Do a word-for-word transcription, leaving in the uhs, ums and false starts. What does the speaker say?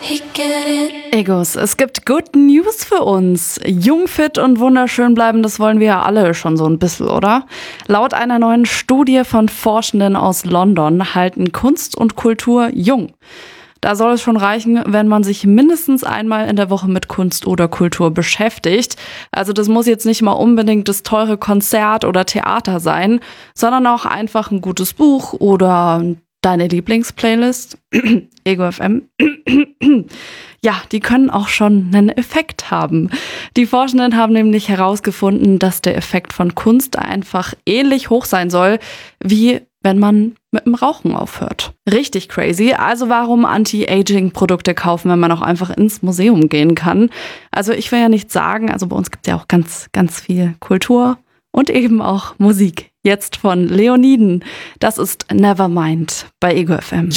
Egos, es gibt Good News für uns. Jung, fit und wunderschön bleiben, das wollen wir ja alle schon so ein bisschen, oder? Laut einer neuen Studie von Forschenden aus London halten Kunst und Kultur jung. Da soll es schon reichen, wenn man sich mindestens einmal in der Woche mit Kunst oder Kultur beschäftigt. Also das muss jetzt nicht mal unbedingt das teure Konzert oder Theater sein, sondern auch einfach ein gutes Buch oder deine Lieblingsplaylist. Ego F M. Ja, die können auch schon einen Effekt haben. Die Forschenden haben nämlich herausgefunden, dass der Effekt von Kunst einfach ähnlich hoch sein soll, wie wenn man mit dem Rauchen aufhört. Richtig crazy. Also warum Anti-Aging-Produkte kaufen, wenn man auch einfach ins Museum gehen kann? Also ich will ja nicht sagen, also bei uns gibt es ja auch ganz, ganz viel Kultur und eben auch Musik. Jetzt von Leoniden. Das ist Nevermind bei Ego F M.